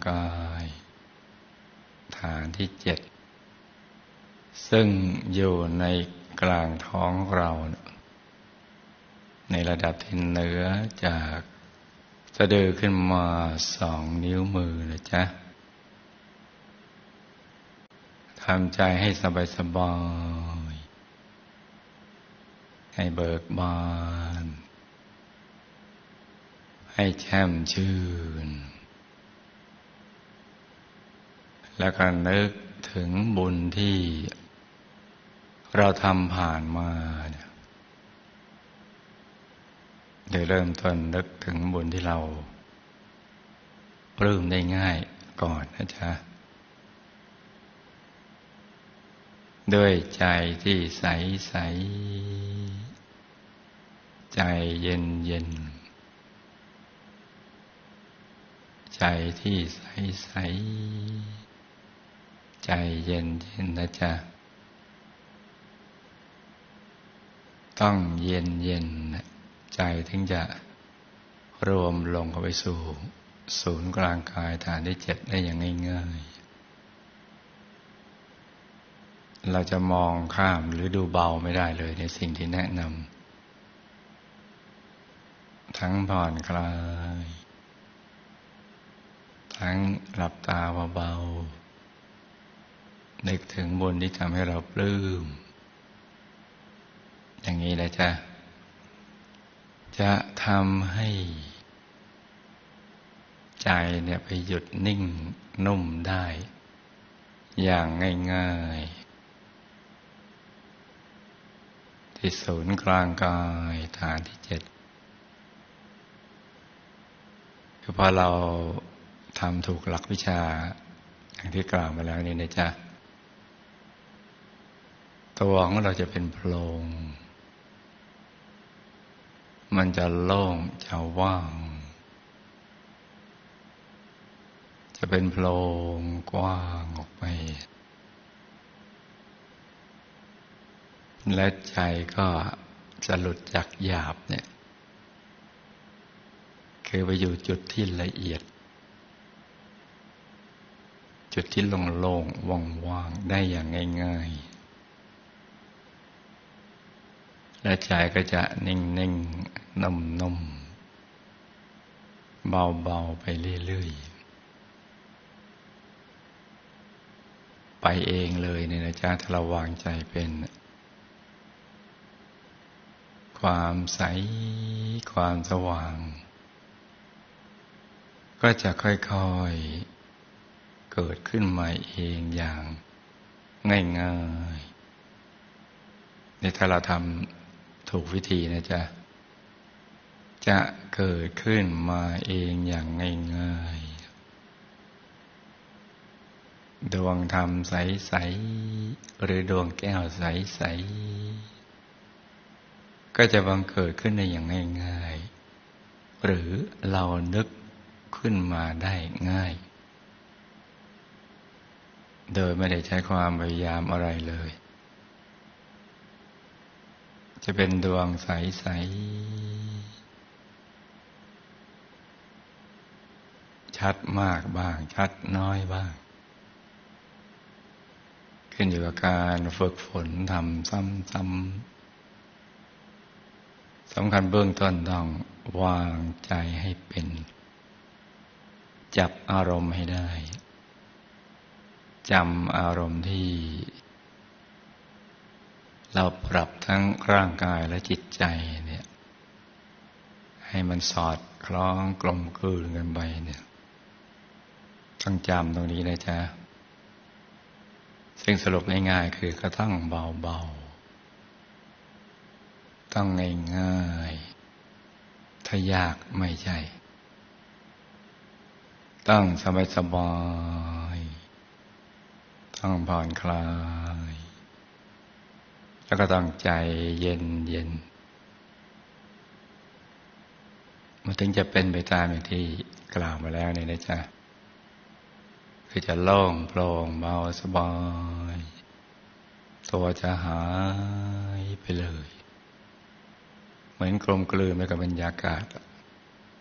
กายฐานที่7ซึ่งอยู่ในกลางท้องเราในระดับที่เหนือจากสะดือขึ้นมา2 นิ้วมือนะจ๊ะทำใจให้สบายๆให้เบิกบานให้แช่มชื่นแล้วก็นึกถึงบุญที่เราทำผ่านมาโดยเริ่มต้นนึกถึงบุญที่เราปลื้มได้ง่ายก่อนนะจ๊ะด้วยใจที่ใสใสใจเย็นเย็นใจที่ใสใสใจเย็นเย็นนะจ๊ะต้องเย็นเย็นใจถึงจะรวมลงเข้าไปสู่ศูนย์กลางกายฐานที่7ได้อย่างง่ายๆเราจะมองข้ามหรือดูเบาไม่ได้เลยในสิ่งที่แนะนำทั้งผ่อนคลายทั้งหลับตาเบาๆนึกถึงบุญที่ทำให้เราปลื้มอย่างนี้แหละจ้ะจะทำให้ใจเนี่ยไปหยุดนิ่งนุ่มได้อย่างง่ายๆที่ศูนย์กลางกายฐานที่7คือพอเราทำถูกหลักวิชาอย่างที่กล่าวมาแล้วนี่นะจ๊ะตัวของเราจะเป็นโพรงมันจะโล่งจะว่างจะเป็นโพรงกว้างออกไปและใจก็จะหลุดจากหยาบเนี่ยคือไปอยู่จุดที่ละเอียดจุดที่โล่งๆว่างๆได้อย่างง่ายๆและใจก็จะนิ่งๆนุ่มๆเบาๆไปเรื่อยๆไปเองเลยเนี่ยนะจ๊ะถ้าเราวางใจเป็นความใสความสว่างก็จะค่อยๆเกิดขึ้นมาเองอย่างง่ายๆนี่ถ้าเราทำถูกวิธีนะจ๊ะจะเกิดขึ้นมาเองอย่างง่ายๆดวงธรรมใสๆหรือดวงแก้วใสๆก็จะบังเกิดขึ้นในอย่างง่ายๆหรือเรานึกขึ้นมาได้ง่ายโดยไม่ได้ใช้ความพยายามอะไรเลยจะเป็นดวงใสๆชัดมากบ้างชัดน้อยบ้างขึ้นอยู่กับการฝึกฝนทำซ้ำสำคัญเบื้องต้นต้องวางใจให้เป็นจับอารมณ์ให้ได้จำอารมณ์ที่เราปรับทั้งร่างกายและจิตใจเนี่ยให้มันสอดคล้องกลมกลืนกันไปเนี่ยต้องจำตรงนี้นะจ๊ะซึ่งสรุปง่ายๆคือก็ต้องเบาๆต้องง่ายๆถ้ายากไม่ใช่ต้องสบายๆต้องผ่อนคลายแล้วก็ต้องใจเย็นเย็นมันถึงจะเป็นไปตามอย่างที่กล่าวมาแล้วเนี่ยนะจ๊ะคือจะโล่งโปร่งเบาสบายตัวจะหายไปเลยเหมือนกลมกลืนไปกับบรรยากาศ